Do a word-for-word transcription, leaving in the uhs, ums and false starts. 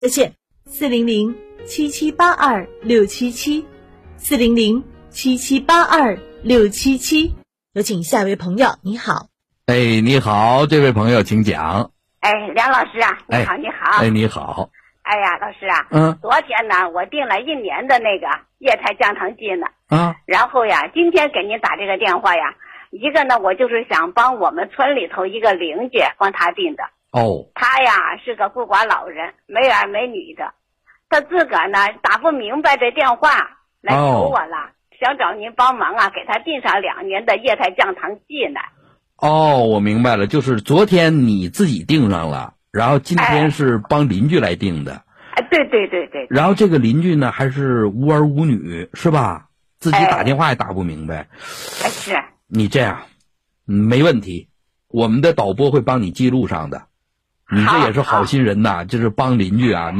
热线四零零七七八二六七七，四零零七七八二六七七。有请下一位朋友，你好。 哎，你好，这位朋友请讲。 哎，梁老师啊，你好， 哎、 你好。 哎，你好。 哎呀，老师啊， 嗯， 昨天呢，我订了一年的那个液态降糖剂呢。 啊， 然后呀，今天给您打这个电话呀，一个呢，我就是想帮我们村里头一个邻居帮他订的。 哦， 他呀是个孤寡老人，没儿没女的，他自个儿呢打不明白这电话，来求我了，哦、想找您帮忙啊，给他订上两年的液态降糖剂呢。 哦，我明白了，就是昨天你自己订上了，然后今天是帮邻居来订的。 哎，对对对对。 然后这个邻居呢还是无儿无女，是吧？自己打电话也打不明白。 哎，是。 你这样，没问题，我们的导播会帮你记录上的。你这也是好心人呐，就是帮邻居啊。